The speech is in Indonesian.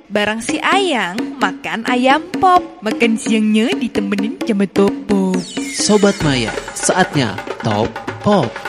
barang si Ayang makan ayam pop. Makan siangnya ditemenin sama Top Pop. Sobat Maya, saatnya Top Pop.